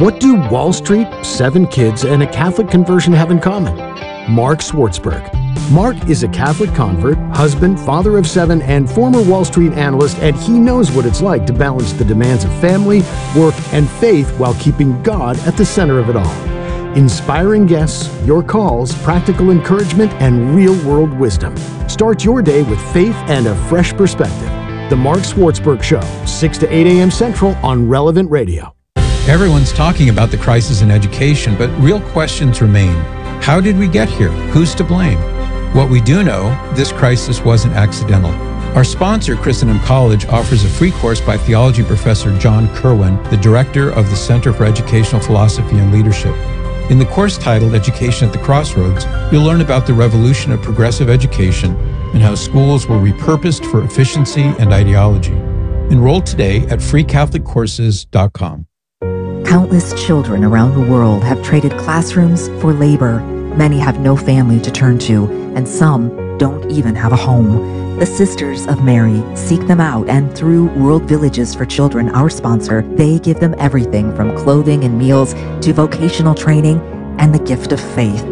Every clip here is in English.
What do Wall Street, 7 kids, and a Catholic conversion have in common? Mark Swartzberg. Mark is a Catholic convert, husband, father of 7, and former Wall Street analyst, and he knows what it's like to balance the demands of family, work, and faith while keeping God at the center of it all. Inspiring guests, your calls, practical encouragement, and real-world wisdom. Start your day with faith and a fresh perspective. The Mark Swartzberg Show, 6 to 8 a.m. Central on Relevant Radio. Everyone's talking about the crisis in education, but real questions remain. How did we get here? Who's to blame? What we do know, this crisis wasn't accidental. Our sponsor, Christendom College, offers a free course by theology professor John Kerwin, the director of the Center for Educational Philosophy and Leadership. In the course titled Education at the Crossroads, you'll learn about the revolution of progressive education and how schools were repurposed for efficiency and ideology. Enroll today at freecatholiccourses.com. Countless children around the world have traded classrooms for labor. Many have no family to turn to, and some don't even have a home. The Sisters of Mary seek them out, and through World Villages for Children, our sponsor, they give them everything from clothing and meals to vocational training and the gift of faith.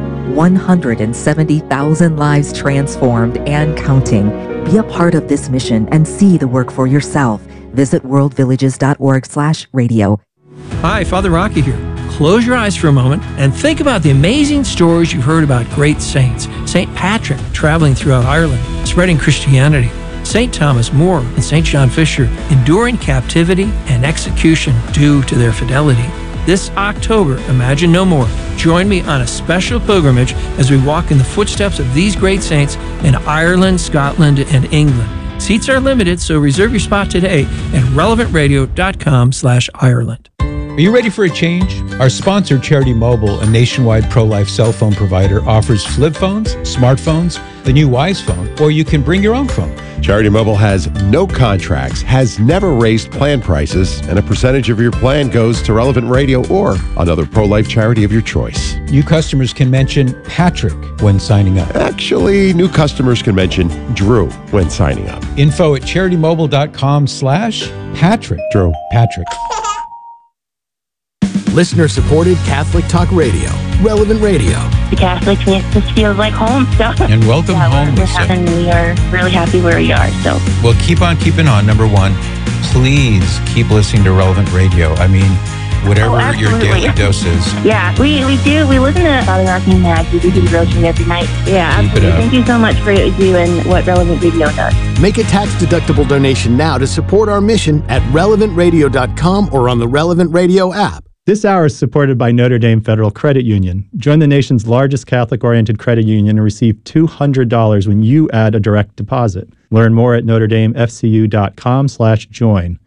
170,000 lives transformed and counting. Be a part of this mission and see the work for yourself. Visit worldvillages.org/radio. Hi, Father Rocky here. Close your eyes for a moment and think about the amazing stories you've heard about great saints. St. Patrick traveling throughout Ireland, spreading Christianity. St. Thomas More and St. John Fisher enduring captivity and execution due to their fidelity. This October, Imagine No More. Join me on a special pilgrimage as we walk in the footsteps of these great saints in Ireland, Scotland, and England. Seats are limited, so reserve your spot today at relevantradio.com/Ireland. Are you ready for a change? Our sponsor, Charity Mobile, a nationwide pro-life cell phone provider, offers flip phones, smartphones, the new Wise phone, or you can bring your own phone. Charity Mobile has no contracts, has never raised plan prices, and a percentage of your plan goes to Relevant Radio or another pro-life charity of your choice. New customers can mention Patrick when signing up. Actually, new customers can mention Drew when signing up. Info at CharityMobile.com/Patrick. Drew. Patrick. Listener-supported Catholic Talk Radio, Relevant Radio. The Catholic just feels like home. So. And welcome home, Lisa. And we are really happy where we are. So. Well, keep on keeping on. Number one, please keep listening to Relevant Radio. I mean, whatever your daily dose is. Yeah, we do. We listen to Father Rocky Magic. We do the road trip every night. Yeah, absolutely. Thank you so much for what you do and what Relevant Radio does. Make a tax-deductible donation now to support our mission at relevantradio.com or on the Relevant Radio app. This hour is supported by Notre Dame Federal Credit Union. Join the nation's largest Catholic-oriented credit union and receive $200 when you add a direct deposit. Learn more at NotreDameFCU.com/join.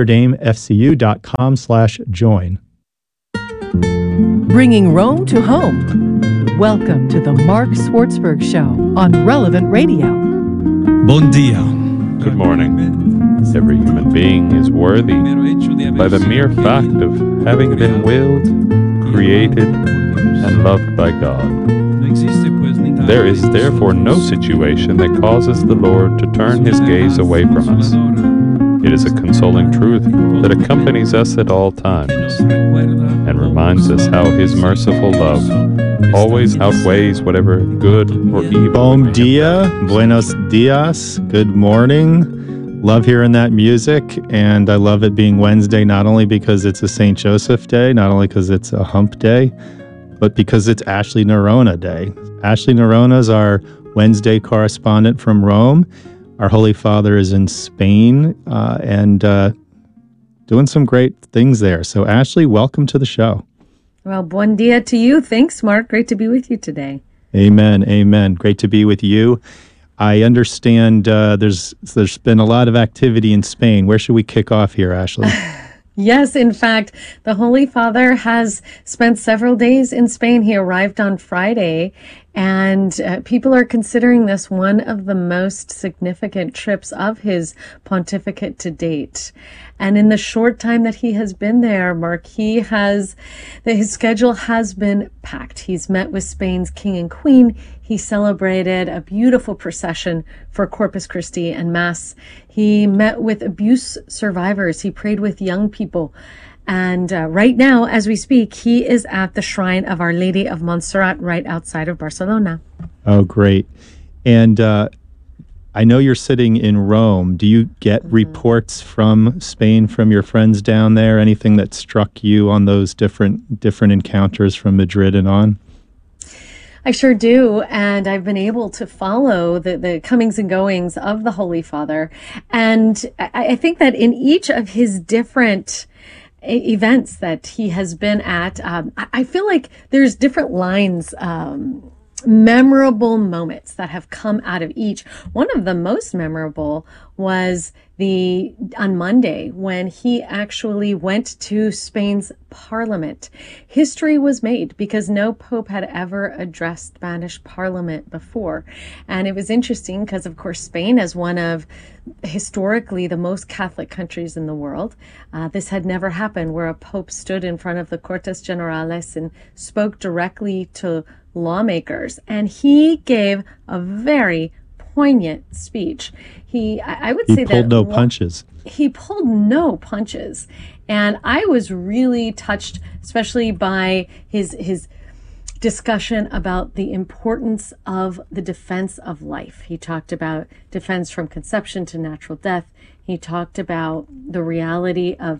NotreDameFCU.com/join. Bringing Rome to home. Welcome to the Mark Swartzberg Show on Relevant Radio. Bon dia. Good morning. Every human being is worthy by the mere fact of having been willed, created, and loved by God. There is therefore no situation that causes the Lord to turn his gaze away from us. It is a consoling truth that accompanies us at all times and reminds us how his merciful love always outweighs whatever good or evil. Bom dia, buenos dias, good morning. Love hearing that music, and I love it being Wednesday, not only because it's a St. Joseph Day, not only because it's a hump day, but because it's Ashley Nerona Day. Ashley Nerona is our Wednesday correspondent from Rome. Our Holy Father is in Spain and doing some great things there. So, Ashley, welcome to the show. Well, buen dia to you. Thanks, Mark. Great to be with you today. Amen. Amen. Great to be with you. I understand there's been a lot of activity in Spain. Where should we kick off here, Ashley? Yes, in fact, the Holy Father has spent several days in Spain. He arrived on Friday, and people are considering this one of the most significant trips of his pontificate to date. And in the short time that he has been there, Mark, his schedule has been packed. He's met with Spain's King and Queen. He celebrated a beautiful procession for Corpus Christi and Mass. He met with abuse survivors. He prayed with young people. And right now, as we speak, he is at the shrine of Our Lady of Montserrat right outside of Barcelona. Oh, great. And I know you're sitting in Rome. Do you get reports from Spain, from your friends down there? Anything that struck you on those different encounters from Madrid and on? I sure do. And I've been able to follow the comings and goings of the Holy Father. And I think that in each of his different events that he has been at, I feel like there's different lines, memorable moments that have come out of each. One of the most memorable was on Monday when he actually went to Spain's parliament. History was made because no pope had ever addressed Spanish parliament before. And it was interesting because, of course, Spain is one of historically the most Catholic countries in the world. This had never happened where a pope stood in front of the Cortes Generales and spoke directly to lawmakers. And he gave a very poignant speech. I would say he pulled no punches. He pulled no punches. And I was really touched, especially by his discussion about the importance of the defense of life. He talked about defense from conception to natural death. He talked about the reality of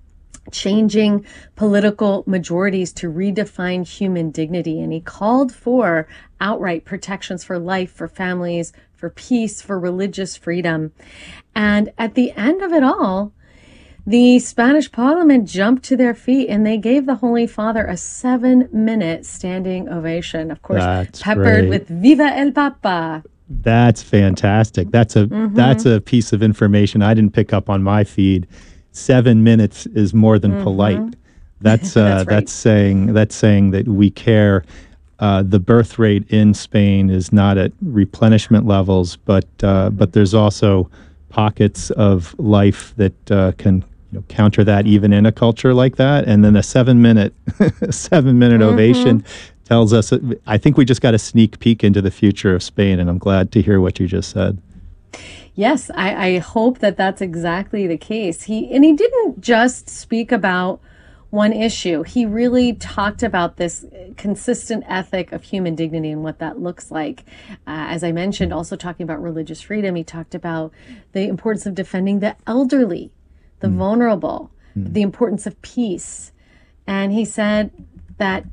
changing political majorities to redefine human dignity. And he called for outright protections for life, for families, for peace, for religious freedom. And at the end of it all, the Spanish parliament jumped to their feet and they gave the Holy Father a 7-minute standing ovation. Of course, That's peppered great. with Viva el Papa. That's fantastic. That's a piece of information I didn't pick up on my feed. 7 minutes is more than polite. That's That's right. that's saying that we care. The birth rate in Spain is not at replenishment levels, but there's also pockets of life that can counter that even in a culture like that. And then a 7-minute ovation tells us. I think we just got a sneak peek into the future of Spain, and I'm glad to hear what you just said. Yes, I hope that that's exactly the case. He didn't just speak about one issue. He really talked about this consistent ethic of human dignity and what that looks like. As I mentioned, also talking about religious freedom, he talked about the importance of defending the elderly, the vulnerable, the importance of peace. And he said that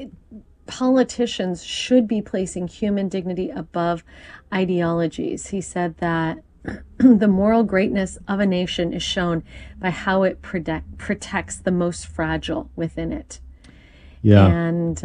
politicians should be placing human dignity above ideologies. He said that the moral greatness of a nation is shown by how it protects the most fragile within it. Yeah. And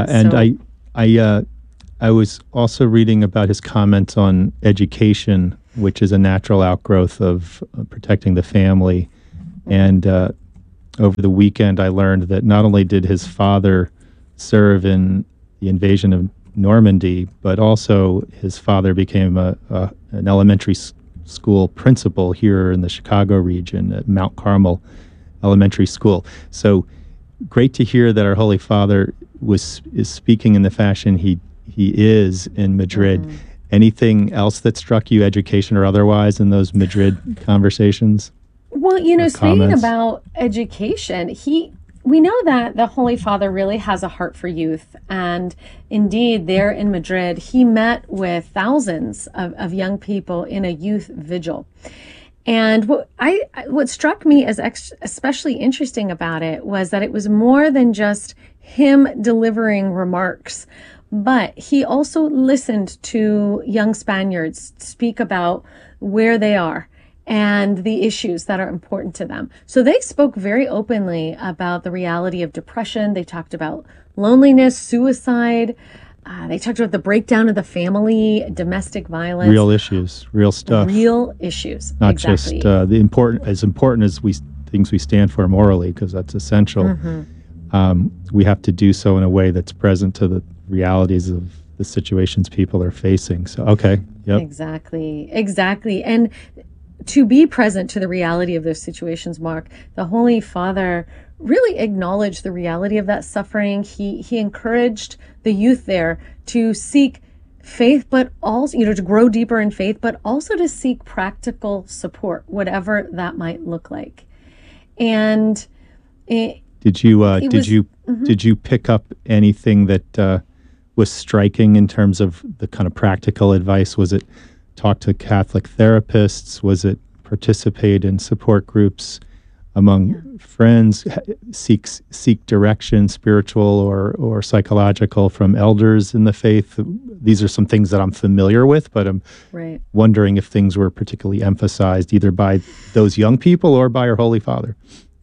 I was also reading about his comments on education, which is a natural outgrowth of protecting the family. And over the weekend, I learned that not only did his father serve in the invasion of Normandy, but also his father became an elementary school principal here in the Chicago region at Mount Carmel Elementary School. So great to hear that our Holy Father is speaking in the fashion he is in Madrid. Anything else that struck you, education or otherwise, in those Madrid conversations? Well, speaking about education, we know that the Holy Father really has a heart for youth. And indeed, there in Madrid, he met with thousands of young people in a youth vigil. And what struck me as especially interesting about it was that it was more than just him delivering remarks, but he also listened to young Spaniards speak about where they are and the issues that are important to them. So they spoke very openly about the reality of depression. They talked about loneliness, suicide. They talked about the breakdown of the family, domestic violence. Real issues, real stuff. Real issues. Not exactly. just the important as things we stand for morally, because that's essential. We have to do so in a way that's present to the realities of the situations people are facing. So, okay. Yep. Exactly. And to be present to the reality of those situations, Mark, the Holy Father really acknowledged the reality of that suffering. He encouraged the youth there to seek faith, but also, to grow deeper in faith, but also to seek practical support, whatever that might look like. And Did you pick up anything that was striking in terms of the kind of practical advice? Was it talk to Catholic therapists? Was it participate in support groups among friends? Seek direction, spiritual or psychological, from elders in the faith? These are some things that I'm familiar with, but I'm wondering if things were particularly emphasized either by those young people or by our Holy Father.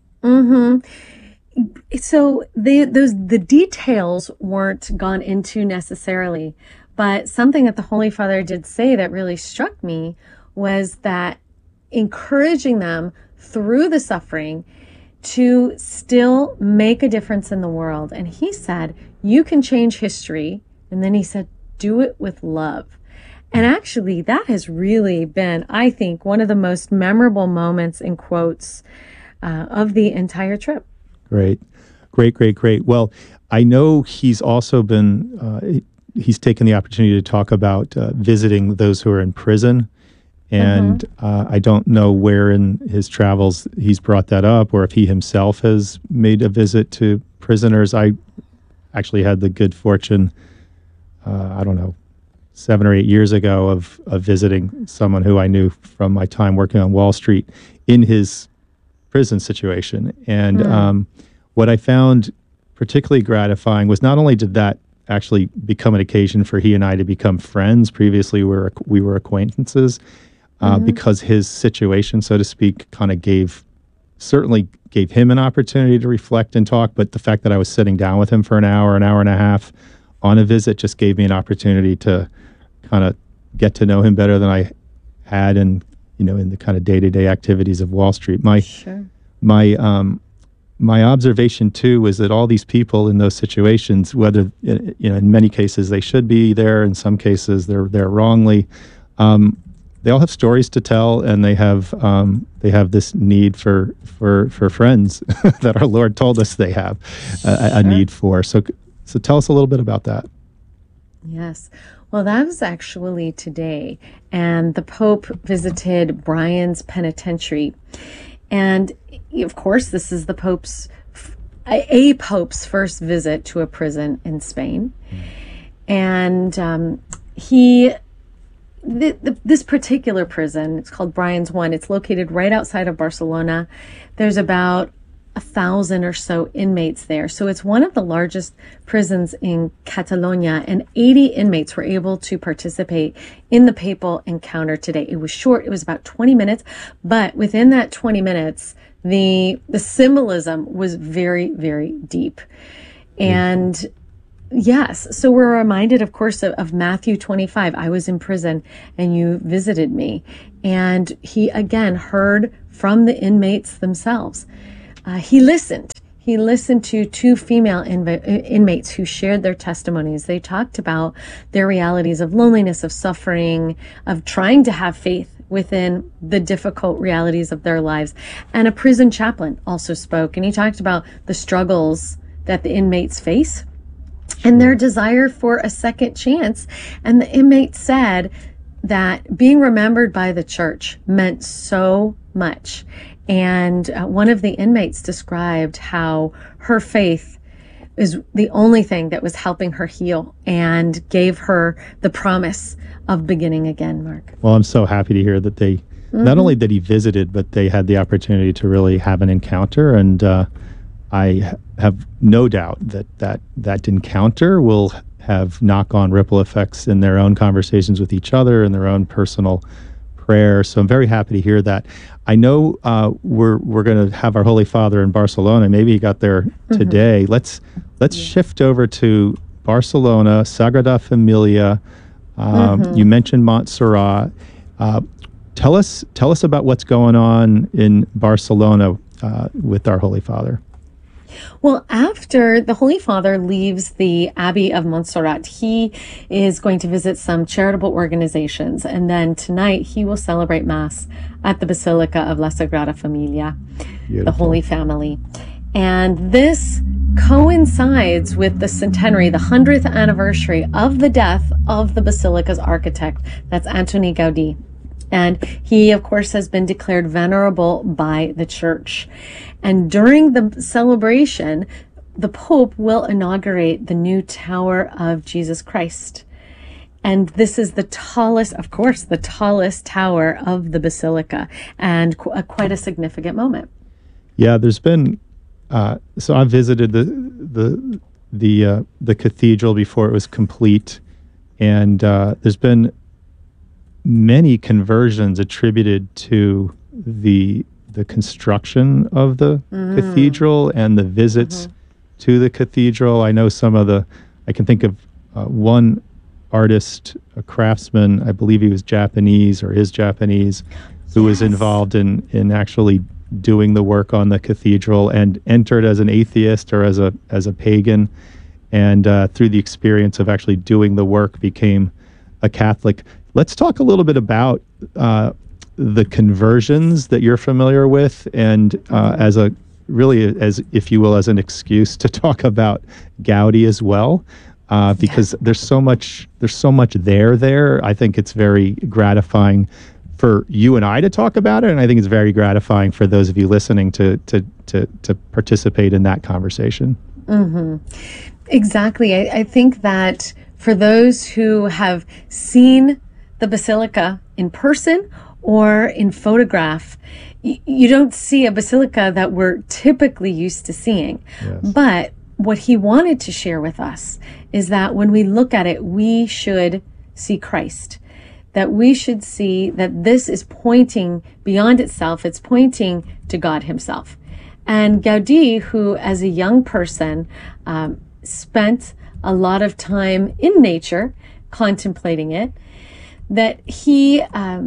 So the details weren't gone into necessarily, but something that the Holy Father did say that really struck me was that encouraging them through the suffering to still make a difference in the world. And he said, you can change history. And then he said, do it with love. And actually, that has really been, I think, one of the most memorable moments in quotes of the entire trip. Great. Well, I know he's also been, he's taken the opportunity to talk about visiting those who are in prison. And I don't know where in his travels he's brought that up, or if he himself has made a visit to prisoners. I actually had the good fortune, 7 or 8 years ago of visiting someone who I knew from my time working on Wall Street in his prison situation. And what I found particularly gratifying was not only did that actually become an occasion for he and I to become friends. Previously, we were acquaintances. Because his situation, so to speak, kind of certainly gave him an opportunity to reflect and talk. But the fact that I was sitting down with him for an hour and a half on a visit just gave me an opportunity to kind of get to know him better than I had in the kind of day-to-day activities of Wall Street. My observation too was that all these people in those situations, whether in many cases they should be there, in some cases they're there wrongly. They all have stories to tell, and they have this need for friends that our Lord told us they have a need for. So tell us a little bit about that. Yes. Well, that was actually today, and the Pope visited Bryan's Penitentiary, and of course, this is the Pope's first visit to a prison in Spain, and this particular prison, it's called Bryan's 1. It's located right outside of Barcelona. There's about 1,000 or so inmates there. So it's one of the largest prisons in Catalonia, and 80 inmates were able to participate in the papal encounter today. It was short. It was about 20 minutes, but within that 20 minutes, the symbolism was very, very deep. And yes, so we're reminded, of course, of Matthew 25. I was in prison and you visited me. And he, again, heard from the inmates themselves. He listened. He listened to 2 female inmates who shared their testimonies. They talked about their realities of loneliness, of suffering, of trying to have faith within the difficult realities of their lives. And a prison chaplain also spoke, and he talked about the struggles that the inmates face and their desire for a second chance. And the inmate said that being remembered by the church meant so much. And one of the inmates described how her faith is the only thing that was helping her heal and gave her the promise of beginning again, Mark. Well, I'm so happy to hear that they, not only that he visited, but they had the opportunity to really have an encounter. And I have no doubt that encounter will have knock-on ripple effects in their own conversations with each other and their own personal prayer. So I'm very happy to hear that. I know we're going to have our Holy Father in Barcelona. Maybe he got there today. Let's shift over to Barcelona, Sagrada Familia. You mentioned Montserrat. Tell us about what's going on in Barcelona with our Holy Father. Well, after the Holy Father leaves the Abbey of Montserrat, he is going to visit some charitable organizations. And then tonight he will celebrate Mass at the Basilica of La Sagrada Familia, the Holy Family. And this coincides with the centenary, the 100th anniversary of the death of the Basilica's architect. That's Antoni Gaudí. And he, of course, has been declared venerable by the church. And during the celebration, the Pope will inaugurate the new Tower of Jesus Christ. And this is the tallest, of course, the tallest tower of the Basilica, and quite a significant moment. Yeah, there's been, so I visited the cathedral before it was complete, and there's been many conversions attributed to the construction of the cathedral and the visits to the cathedral. I know I can think of one artist, a craftsman, I believe he was Japanese or is Japanese, who was involved in actually doing the work on the cathedral and entered as an atheist or as a pagan, and through the experience of actually doing the work became a Catholic. Let's talk a little bit about the conversions that you're familiar with, and as if you will, as an excuse to talk about Gaudi as well, because there's so much there. I think it's very gratifying for you and I to talk about it, and I think it's very gratifying for those of you listening to participate in that conversation. Exactly. I think that for those who have seen the Basilica in person or in photograph, you don't see a basilica that we're typically used to seeing. Yes. But what he wanted to share with us is that when we look at it, we should see Christ. That we should see that this is pointing beyond itself. It's pointing to God himself. And Gaudi, who as a young person spent a lot of time in nature, contemplating it, that he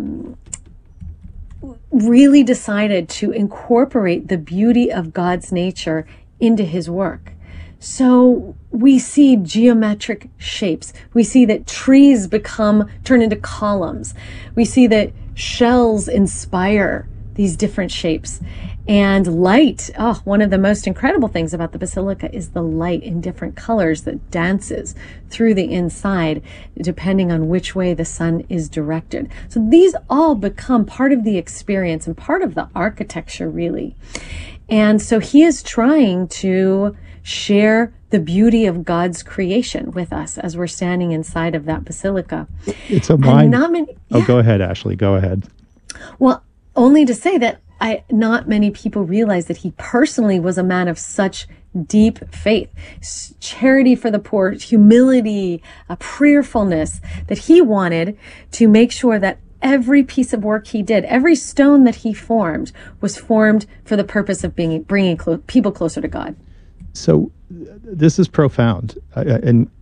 really decided to incorporate the beauty of God's nature into his work. So we see geometric shapes. We see that trees turn into columns. We see that shells inspire these different shapes. And light, one of the most incredible things about the Basilica is the light in different colors that dances through the inside, depending on which way the sun is directed. So these all become part of the experience and part of the architecture, really. And so he is trying to share the beauty of God's creation with us as we're standing inside of that basilica. It's a mind. Go ahead, Ashley. Go ahead. Well, only to say that not many people realize that he personally was a man of such deep faith, charity for the poor, humility, prayerfulness, that he wanted to make sure that every piece of work he did, every stone that he formed, was formed for the purpose of bringing people closer to God. So this is profound, and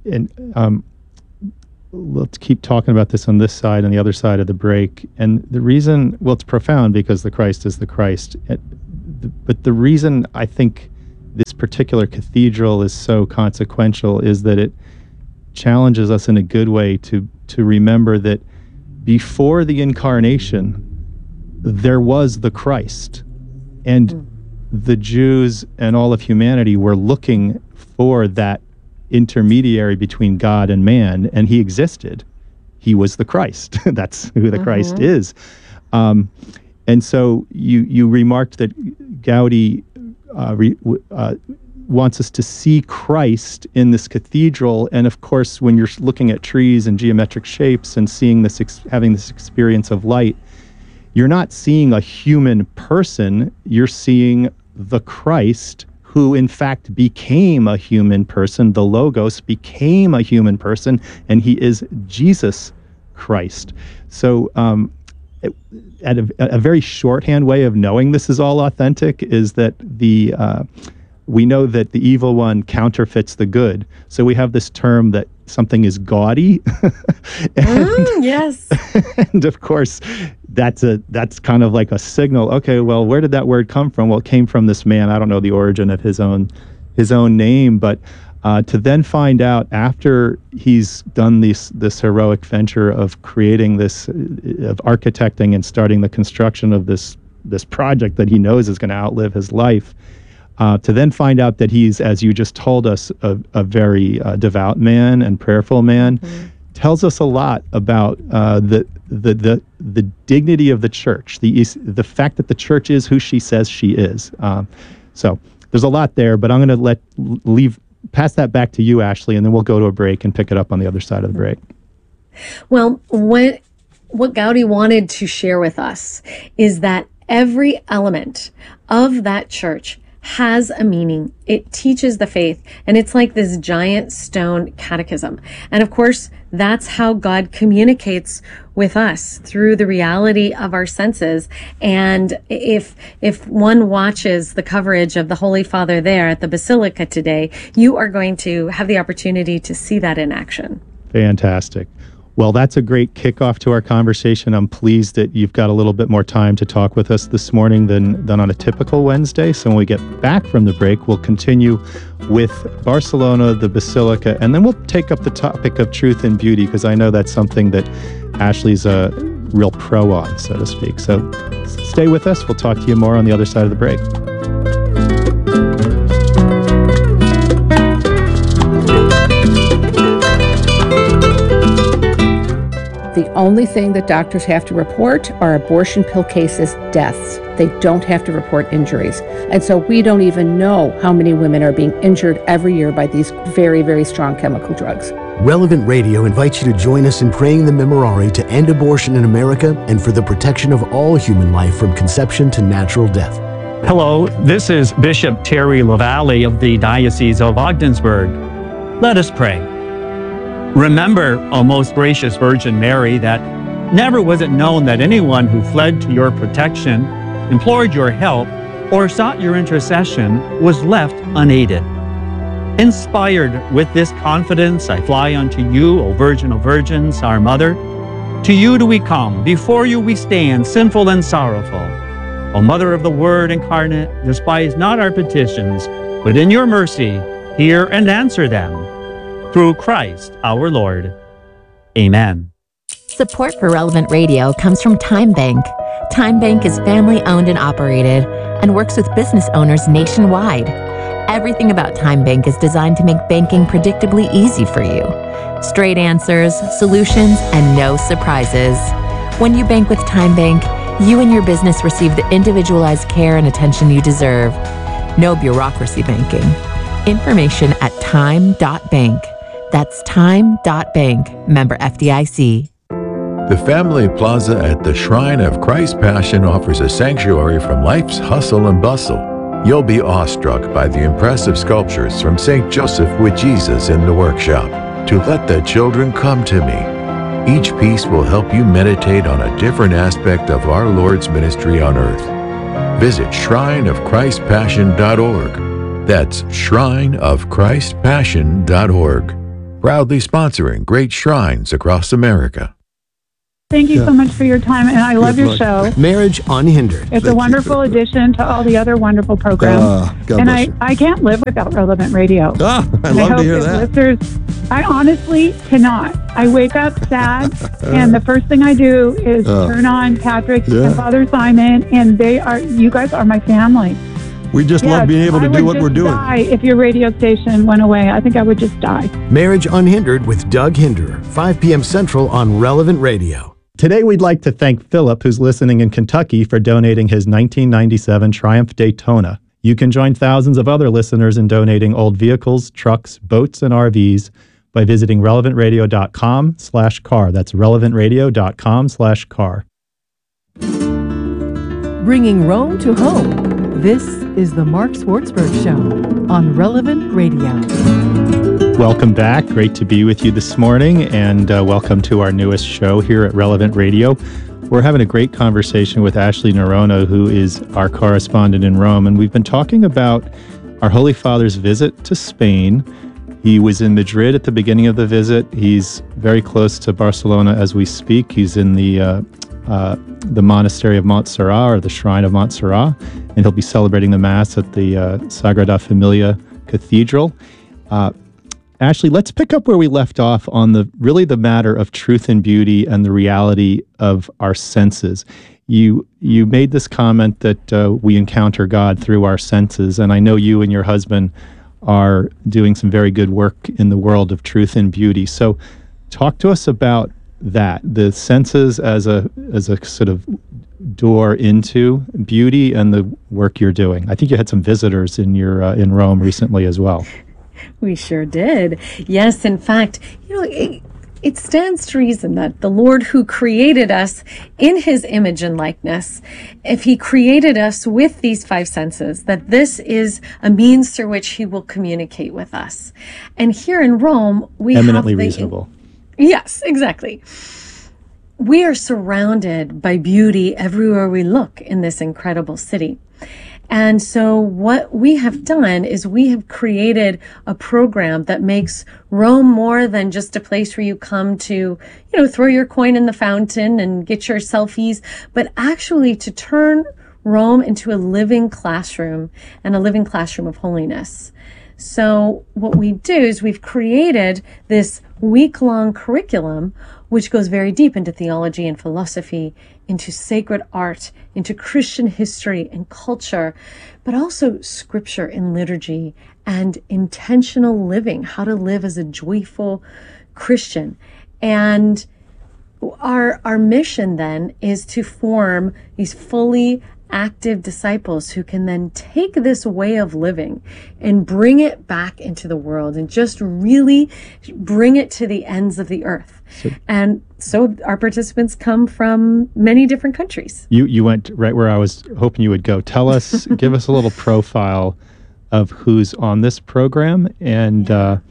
let's keep talking about this on this side and the other side of the break. And the reason, it's profound because the Christ is the Christ. But the reason I think this particular cathedral is so consequential is that it challenges us in a good way to remember that before the incarnation, there was the Christ. And the Jews and all of humanity were looking for that intermediary between God and man, and he existed. He was the Christ. That's who the Christ is. And so you remarked that Gaudi wants us to see Christ in this cathedral, and of course, when you're looking at trees and geometric shapes and seeing this, having this experience of light, you're not seeing a human person. You're seeing the Christ, who in fact became a human person. The Logos became a human person, and he is Jesus Christ. So at a very shorthand way of knowing this is all authentic is that we know that the evil one counterfeits the good. So we have this term that something is gaudy. Yes. And of course, that's kind of like a signal. Okay, well, where did that word come from? Well, it came from this man. I don't know the origin of his own name, but to then find out after he's done this heroic venture of creating this, of architecting and starting the construction of this project that he knows is going to outlive his life, to then find out that he's, as you just told us, a very devout man and prayerful man, tells us a lot about the dignity of the church, the fact that the church is who she says she is. So there's a lot there, but I'm going to pass that back to you, Ashley, and then we'll go to a break and pick it up on the other side of the break. Well, what Gowdy wanted to share with us is that every element of that church has a meaning. It teaches the faith, and it's like this giant stone catechism. And of course, that's how God communicates with us, through the reality of our senses. And if one watches the coverage of the Holy Father there at the Basilica today, you are going to have the opportunity to see that in action. Fantastic. Well, that's a great kickoff to our conversation. I'm pleased that you've got a little bit more time to talk with us this morning than on a typical Wednesday. So when we get back from the break, we'll continue with Barcelona, the Basilica, and then we'll take up the topic of truth and beauty, because I know that's something that Ashley's a real pro on, so to speak. So stay with us. We'll talk to you more on the other side of the break. The only thing that doctors have to report are abortion pill cases, deaths. They don't have to report injuries. And so we don't even know how many women are being injured every year by these very, very strong chemical drugs. Relevant Radio invites you to join us in praying the Memorare to end abortion in America and for the protection of all human life from conception to natural death. Hello, this is Bishop Terry LaValle of the Diocese of Ogdensburg. Let us pray. Remember, O most gracious Virgin Mary, that never was it known that anyone who fled to your protection, implored your help, or sought your intercession was left unaided. Inspired with this confidence, I fly unto you, O Virgin of Virgins, our Mother. To you do we come, before you we stand, sinful and sorrowful. O Mother of the Word incarnate, despise not our petitions, but in your mercy hear and answer them. Through Christ our Lord. Amen. Support for Relevant Radio comes from Time Bank. Time Bank is family owned and operated and works with business owners nationwide. Everything about Time Bank is designed to make banking predictably easy for you. Straight answers, solutions, and no surprises. When you bank with Time Bank, you and your business receive the individualized care and attention you deserve. No bureaucracy banking. Information at time.bank. That's time.bank. Member FDIC. The Family Plaza at the Shrine of Christ Passion offers a sanctuary from life's hustle and bustle. You'll be awestruck by the impressive sculptures from St. Joseph with Jesus in the workshop. To let the children come to me. Each piece will help you meditate on a different aspect of our Lord's ministry on earth. Visit shrineofchristpassion.org. That's shrineofchristpassion.org. Proudly sponsoring great shrines across America. Thank you so much for your time, and I love your show. Marriage Unhindered. It's a wonderful addition to all the other wonderful programs. And I can't live without Relevant Radio. I love to hear that. Listeners, I honestly cannot. I wake up sad, and the first thing I do is turn on Patrick and Father Simon, and you guys are my family. We just love being able to do what we're doing. If your radio station went away, I think I would just die. Marriage Unhindered with Doug Hinderer, 5 p.m. Central on Relevant Radio. Today, we'd like to thank Philip, who's listening in Kentucky, for donating his 1997 Triumph Daytona. You can join thousands of other listeners in donating old vehicles, trucks, boats, and RVs by visiting relevantradio.com/car. That's relevantradio.com/car. Bringing Rome to home. This is the Mark Swartzberg Show on Relevant Radio. Welcome back. Great to be with you this morning, and welcome to our newest show here at Relevant Radio. We're having a great conversation with Ashley Noronha, who is our correspondent in Rome, and we've been talking about our Holy Father's visit to Spain. He was in Madrid at the beginning of the visit. He's very close to Barcelona as we speak. He's in the monastery of Montserrat, or the Shrine of Montserrat, and he'll be celebrating the Mass at the Sagrada Familia Cathedral. Ashley, let's pick up where we left off on the matter of truth and beauty and the reality of our senses. You made this comment that we encounter God through our senses, and I know you and your husband are doing some very good work in the world of truth and beauty. So talk to us about that the senses as a sort of door into beauty and the work you're doing. I think you had some visitors in your in Rome recently as well. We sure did. Yes, in fact, it stands to reason that the Lord who created us in his image and likeness, if he created us with these five senses, that this is a means through which he will communicate with us. And here in Rome, we eminently reasonable. Yes, exactly. We are surrounded by beauty everywhere we look in this incredible city. And so what we have done is we have created a program that makes Rome more than just a place where you come to, throw your coin in the fountain and get your selfies, but actually to turn Rome into a living classroom and a living classroom of holiness. So what we do is we've created this week-long curriculum which goes very deep into theology and philosophy, into sacred art, into Christian history and culture, but also scripture and liturgy and intentional living, how to live as a joyful Christian. And our mission then is to form these fully active disciples who can then take this way of living and bring it back into the world and just really bring it to the ends of the earth. And so our participants come from many different countries. You went right where I was hoping you would go. Tell us, give us a little profile of who's on this program, and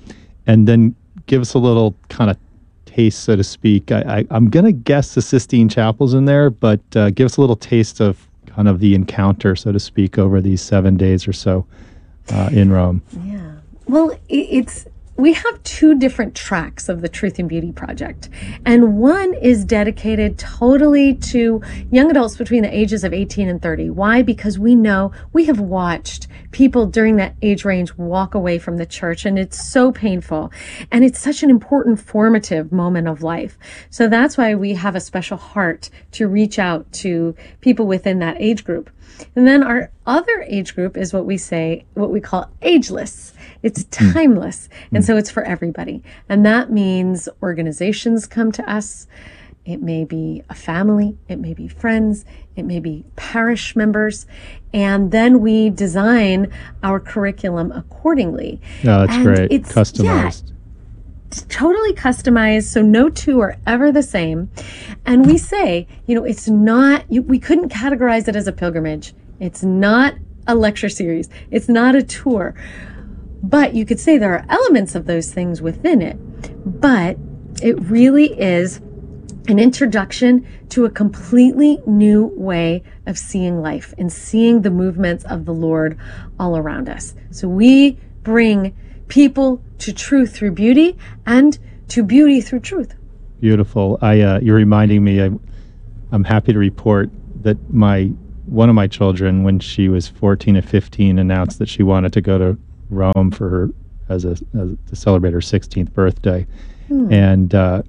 then give us a little kind of taste, so to speak. I'm going to guess the Sistine Chapel's in there, but give us a little taste of kind of the encounter, so to speak, over these 7 days or so in Rome. Yeah. Well, we have two different tracks of the Truth and Beauty Project. And one is dedicated totally to young adults between the ages of 18 and 30. Why? Because we know we have watched people during that age range walk away from the church, and it's so painful. And it's such an important formative moment of life. So that's why we have a special heart to reach out to people within that age group. And then our other age group is what we call ageless. It's timeless. And so it's for everybody. And that means organizations come to us. It may be a family. It may be friends. It may be parish members. And then we design our curriculum accordingly. Oh, that's great. It's customized. It's totally customized, so no two are ever the same. And we say, it's not, we couldn't categorize it as a pilgrimage. It's not a lecture series. It's not a tour. But you could say there are elements of those things within it. But it really is an introduction to a completely new way of seeing life and seeing the movements of the Lord all around us. So we bring people to truth through beauty and to beauty through truth. Beautiful. You're reminding me, I'm happy to report that one of my children, when she was 14 or 15, announced that she wanted to go to Rome for her to celebrate her 16th birthday. And I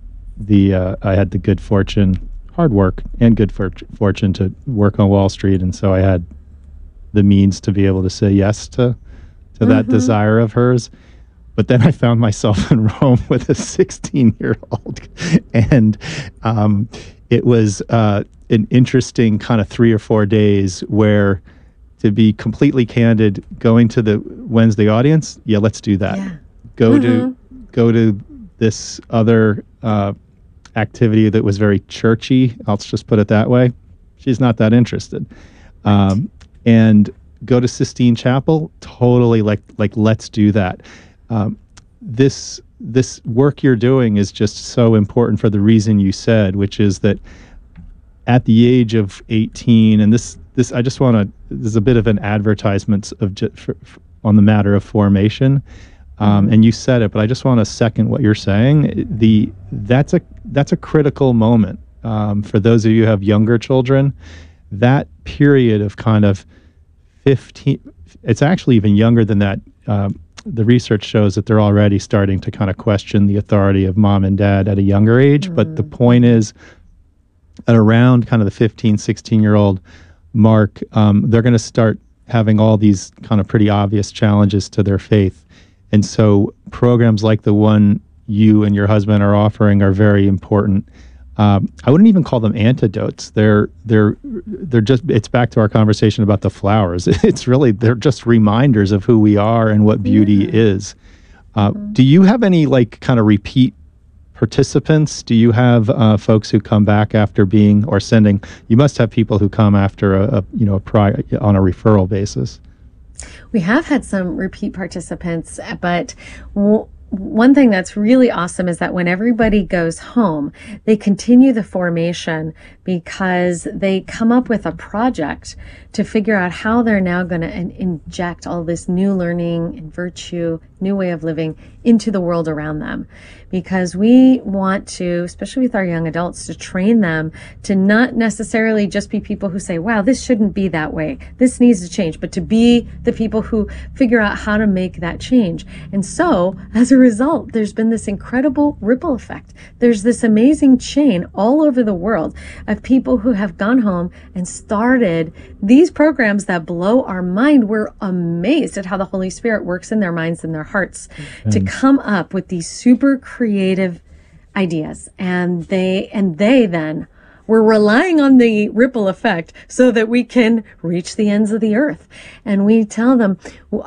had the good fortune, hard work and good fortune to work on Wall Street, and so I had the means to be able to say yes to that desire of hers. But then I found myself in Rome with a 16-year-old, and it was an interesting kind of 3 or 4 days where, to be completely candid, going to the Wednesday audience, let's do that. Yeah. Go to this other activity that was very churchy. I'll just put it that way. She's not that interested. And go to Sistine Chapel, totally like let's do that. This work you're doing is just so important for the reason you said, which is that at the age of 18, and this I just want to, there's a bit of an advertisement on the matter of formation, and you said it, but I just want to second what you're saying. That's a critical moment for those of you who have younger children. That period of kind of 15, it's actually even younger than that. The research shows that they're already starting to kind of question the authority of mom and dad at a younger age. But the point is, at around kind of the 15, 16-year-old mark, they're going to start having all these kind of pretty obvious challenges to their faith. And so programs like the one you and your husband are offering are very important. I wouldn't even call them antidotes. They're just, it's back to our conversation about the flowers. It's really, they're just reminders of who we are and what beauty is. Do you have any like kind of repeat participants? Do you have folks who come back after being, or sending, you must have people who come after a prior, on a referral basis. We have had some repeat participants, but one thing that's really awesome is that when everybody goes home, they continue the formation because they come up with a project to figure out how they're now going to inject all this new learning and virtue, new way of living into the world around them. Because we want to, especially with our young adults, to train them to not necessarily just be people who say, wow, this shouldn't be that way, this needs to change, but to be the people who figure out how to make that change. And so, as a result, there's been this incredible ripple effect. There's this amazing chain all over the world of people who have gone home and started these programs that blow our mind. We're amazed at how the Holy Spirit works in their minds and their hearts to come up with these super creative ideas. And they then, we're relying on the ripple effect so that we can reach the ends of the earth. And we tell them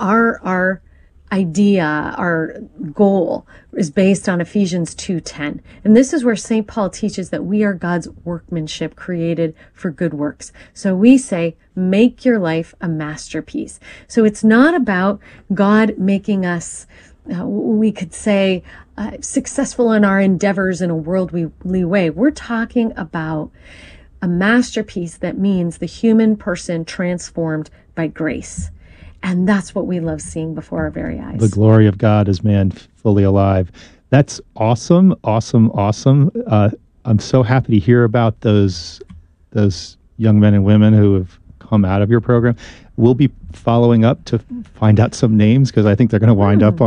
our idea, our goal is based on Ephesians 2:10. And this is where St. Paul teaches that we are God's workmanship created for good works. So we say, make your life a masterpiece. So it's not about God making us, we could say, successful in our endeavors in a worldly way. We're talking about a masterpiece that means the human person transformed by grace. And that's what we love seeing before our very eyes. The glory of God as man fully alive. That's awesome, awesome, awesome. I'm so happy to hear about those young men and women who have come out of your program. We'll be following up to find out some names because I think they're going to wind up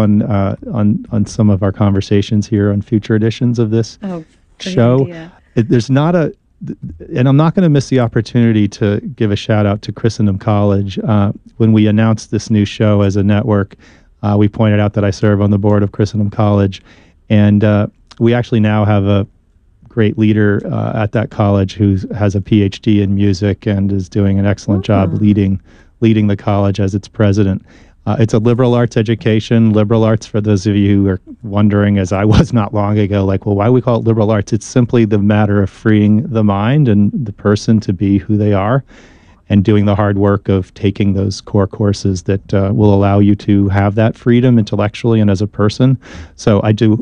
on some of our conversations here on future editions of this show. There's not a, and I'm not going to miss the opportunity to give a shout out to Christendom College. When we announced this new show as a network, we pointed out that I serve on the board of Christendom College, and we actually now have a great leader at that college who has a PhD in music and is doing an excellent job leading the college as its president. It's a liberal arts education. Liberal arts, for those of you who are wondering, as I was not long ago, like, well, why do we call it liberal arts? It's simply the matter of freeing the mind and the person to be who they are and doing the hard work of taking those core courses that will allow you to have that freedom intellectually and as a person. So I do,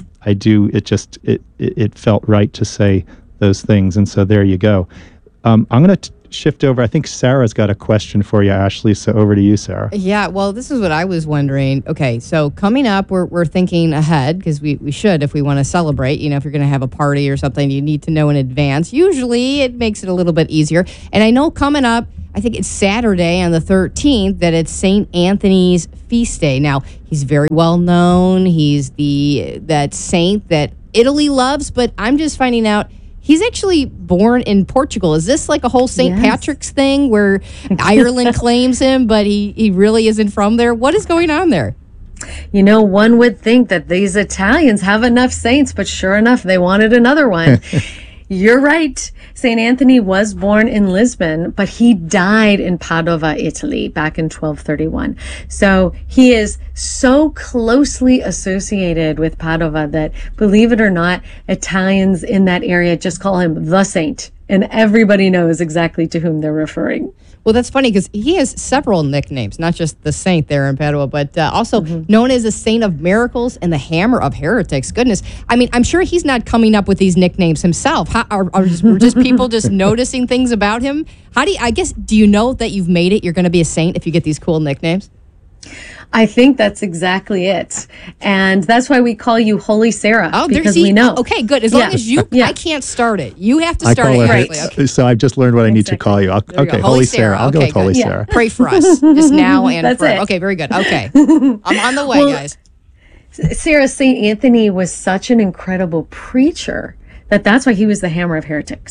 it felt right to say those things. And so there you go. I'm going to shift over. I think Sarah's got a question for you, Ashley. So over to you, Sarah. Yeah, well, this is what I was wondering. Okay, so coming up, we're thinking ahead because we should, if we want to celebrate, if you're going to have a party or something, you need to know in advance. Usually it makes it a little bit easier. And I know coming up, I think it's Saturday on the 13th, that it's St. Anthony's feast day. Now, he's very well known. He's that saint that Italy loves, but I'm just finding out he's actually born in Portugal. Is this like a whole St. Patrick's thing where Ireland claims him, but he really isn't from there? What is going on there? One would think that these Italians have enough saints, but sure enough, they wanted another one. You're right. St. Anthony was born in Lisbon, but he died in Padova, Italy, back in 1231. So he is so closely associated with Padova that, believe it or not, Italians in that area just call him the saint, and everybody knows exactly to whom they're referring. Well, that's funny because he has several nicknames, not just the saint there in Padua, but also known as the Saint of Miracles and the Hammer of Heretics. Goodness. I mean, I'm sure he's not coming up with these nicknames himself. Are just people just noticing things about him? Do you know that you've made it? You're going to be a saint if you get these cool nicknames? I think that's exactly it. And that's why we call you Holy Sarah. Oh, because we know. Okay, good. As long as you, I can't start it. You have to start it. Right. Okay. So I've just learned what I need to call you. Okay, Holy Sarah. I'll go with Holy Sarah. Pray for us just now and forever. Okay, very good. Okay. I'm on the way, guys. Sarah, St. Anthony was such an incredible preacher that's why he was the Hammer of Heretics.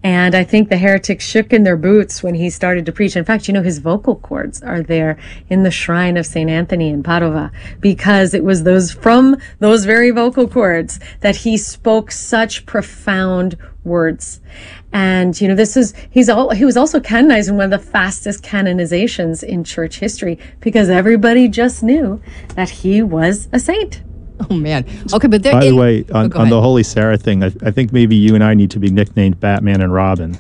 And I think the heretics shook in their boots when he started to preach. In fact, his vocal cords are there in the shrine of St. Anthony in Padova, because it was from those very vocal cords that he spoke such profound words. And he was also canonized in one of the fastest canonizations in church history, because everybody just knew that he was a saint. Oh man. Okay, but by the way, on the Holy Sarah thing, I think maybe you and I need to be nicknamed Batman and Robin.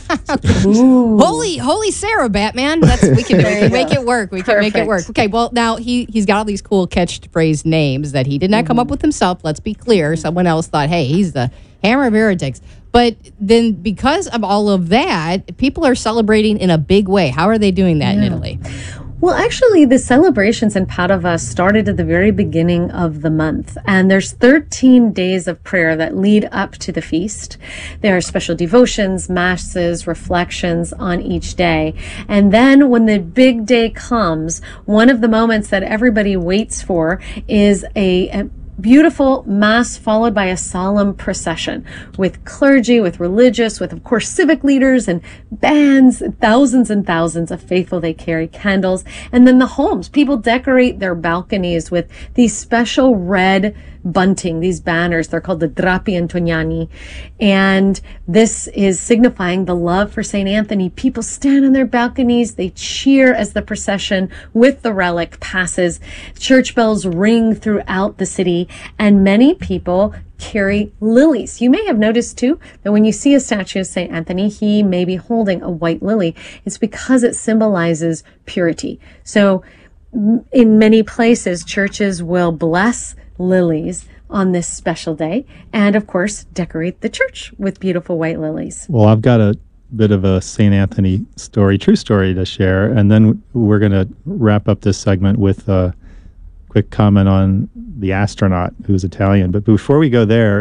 Holy Sarah, Batman. We can make it work. We can make it work. Okay, well now he's got all these cool catchphrase names that he did not come up with himself. Let's be clear. Someone else thought, hey, he's the hammer of heretics. But then because of all of that, people are celebrating in a big way. How are they doing that in Italy? Well, actually, the celebrations in Padova started at the very beginning of the month, and there's 13 days of prayer that lead up to the feast. There are special devotions, masses, reflections on each day. And then when the big day comes, one of the moments that everybody waits for is a beautiful mass followed by a solemn procession with clergy, with religious, with, of course, civic leaders and bands, thousands and thousands of faithful. They carry candles. And then the homes, people decorate their balconies with these special red bunting, these banners. They're called the Drappi Antoniani. And this is signifying the love for St. Anthony. People stand on their balconies. They cheer as the procession with the relic passes. Church bells ring throughout the city, and many people carry lilies. You may have noticed too that when you see a statue of St. Anthony, he may be holding a white lily. It's because it symbolizes purity. So in many places, churches will bless lilies on this special day, and of course decorate the church with beautiful white lilies. Well, I've got a bit of a St. Anthony true story to share, and then we're going to wrap up this segment with a quick comment on the astronaut who's Italian. But before we go there,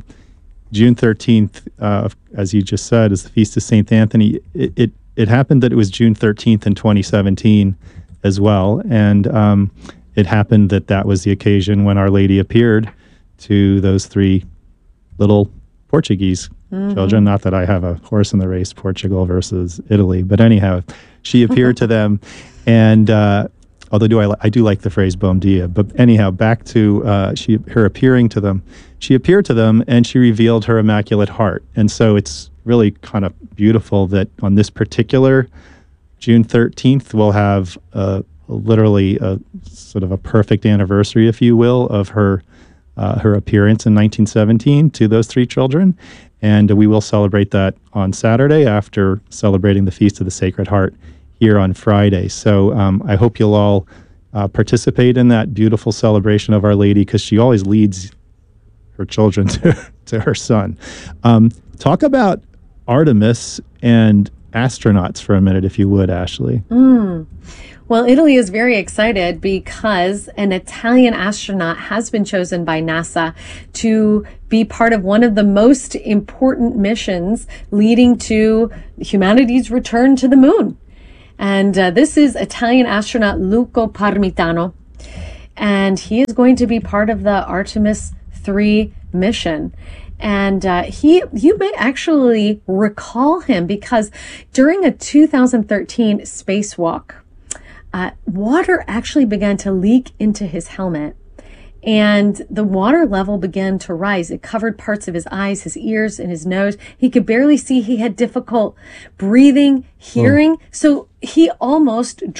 June 13th, as you just said, is the Feast of St. Anthony. It happened that it was June 13th in 2017 as well, and it happened that was the occasion when Our Lady appeared to those three little Portuguese children. Not that I have a horse in the race, Portugal versus Italy, but anyhow, she appeared to them, and although I do like the phrase "bom dia," but anyhow, back to her appearing to them. She appeared to them, and she revealed her Immaculate Heart, and so it's really kind of beautiful that on this particular June 13th, we'll have literally a sort of a perfect anniversary, if you will, of her appearance in 1917 to those three children. And we will celebrate that on Saturday after celebrating the Feast of the Sacred Heart here on Friday. So I hope you'll all participate in that beautiful celebration of Our Lady, because she always leads her children to her son. Talk about Artemis and astronauts for a minute, if you would, Ashley. Well, Italy is very excited because an Italian astronaut has been chosen by NASA to be part of one of the most important missions leading to humanity's return to the moon. And this is Italian astronaut Luca Parmitano. And he is going to be part of the Artemis 3 mission. And you may actually recall him because during a 2013 spacewalk, water actually began to leak into his helmet, and the water level began to rise. It covered parts of his eyes, his ears, and his nose. He could barely see. He had difficult breathing, hearing. So he almost